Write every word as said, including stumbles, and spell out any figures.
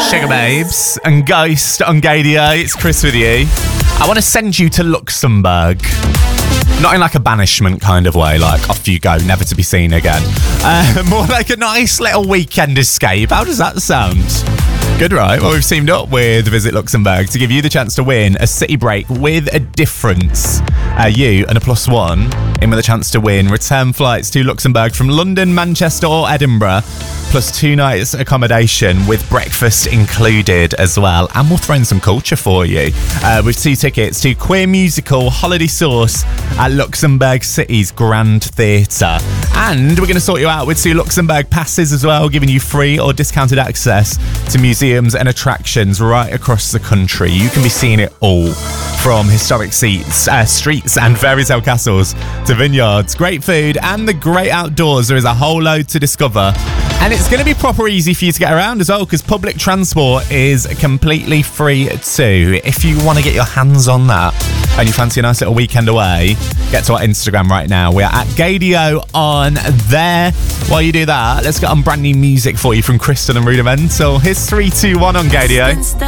Sugar Babes and Ghost on Gadio. It's Chris with you. I want to send you to Luxembourg. Not in like a banishment kind of way, like off you go, never to be seen again. Uh, more like a nice little weekend escape. How does that sound? Good, right? Well, we've teamed up with Visit Luxembourg to give you the chance to win a city break with a difference. Uh, you and a plus one in with a chance to win return flights to Luxembourg from London, Manchester or Edinburgh, plus two nights accommodation with breakfast included as well. And we'll throw in some culture for you uh, with two tickets to Queer Musical Holiday Source at Luxembourg City's Grand Theatre. And we're going to sort you out with two Luxembourg passes as well, giving you free or discounted access to museums and attractions right across the country. You can be seeing it all, from historic seats, uh, streets and fairy tale castles to vineyards, great food and the great outdoors. There is a whole load to discover. And it's going to be proper easy for you to get around as well, because public transport is completely free too. If you want to get your hands on that and you fancy a nice little weekend away, get to our Instagram right now. We are at Gadio on there. While you do that, let's get on brand new music for you from Kristen and Rudimental. Here's three two one on Gadio.